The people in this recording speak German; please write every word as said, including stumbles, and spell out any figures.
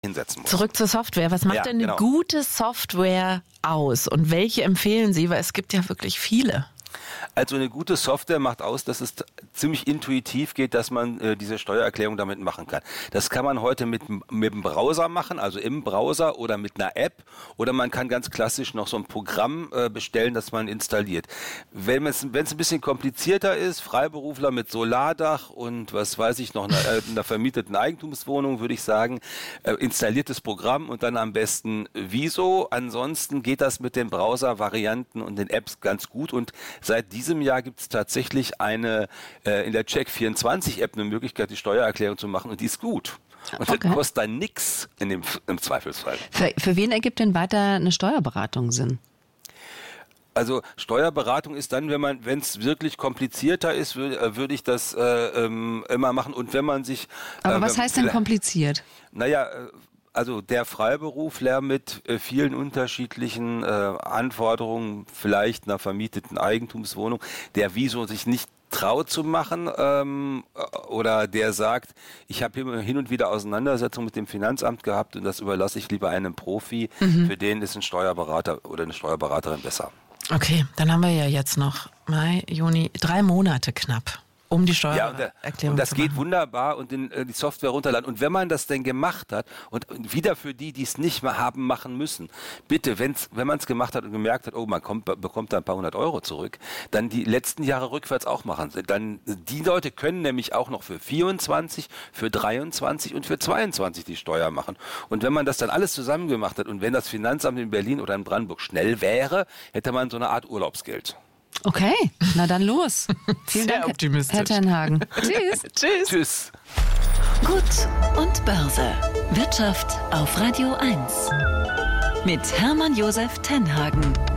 hinsetzen muss. Zurück zur Software. Was macht Ja, denn eine genau. gute Software aus? Und welche empfehlen Sie? Weil es gibt ja wirklich viele. Also eine gute Software macht aus, dass es t- ziemlich intuitiv geht, dass man äh, diese Steuererklärung damit machen kann. Das kann man heute mit, m- mit dem Browser machen, also im Browser oder mit einer App, oder man kann ganz klassisch noch so ein Programm äh, bestellen, das man installiert. Wenn es wenn es ein bisschen komplizierter ist, Freiberufler mit Solardach und was weiß ich noch, einer, äh, einer vermieteten Eigentumswohnung, würde ich sagen, äh, installiert das Programm und dann am besten Wieso. Ansonsten geht das mit den Browser-Varianten und den Apps ganz gut, und seit diesem Jahr gibt es tatsächlich eine äh, in der Check vierundzwanzig App eine Möglichkeit, die Steuererklärung zu machen, und die ist gut. Und Okay. das kostet dann nichts in dem, im Zweifelsfall. Für, für wen ergibt denn weiter eine Steuerberatung Sinn? Also Steuerberatung ist dann, wenn man, wenn es wirklich komplizierter ist, würde würd ich das äh, ähm, immer machen. Und wenn man sich... Aber äh, was heißt denn kompliziert? Naja, äh, also der Freiberufler mit äh, vielen unterschiedlichen äh, Anforderungen, vielleicht einer vermieteten Eigentumswohnung, der wieso sich nicht traut zu machen, ähm, oder der sagt, ich habe hin und wieder Auseinandersetzungen mit dem Finanzamt gehabt und das überlasse ich lieber einem Profi, mhm. für den ist ein Steuerberater oder eine Steuerberaterin besser. Okay, dann haben wir ja jetzt noch Mai, Juni, drei Monate knapp, um die Ja, und, Steuererklärung und das zu geht machen. wunderbar, und in, äh, die Software runterladen. Und wenn man das denn gemacht hat, und wieder für die, die es nicht mehr haben machen müssen, bitte, wenn's, wenn man es gemacht hat und gemerkt hat, oh, man kommt, bekommt da ein paar hundert Euro zurück, dann die letzten Jahre rückwärts auch machen. Dann, die Leute können nämlich auch noch für vierundzwanzig, für dreiundzwanzig und für zweiundzwanzig die Steuer machen. Und wenn man das dann alles zusammen gemacht hat, und wenn das Finanzamt in Berlin oder in Brandenburg schnell wäre, hätte man so eine Art Urlaubsgeld. Okay, na dann los. Vielen Sehr Dank, optimistisch. Herr Tenhagen. Tschüss. Tschüss. Tschüss. Gut und Börse. Wirtschaft auf Radio eins. Mit Hermann Josef Tenhagen.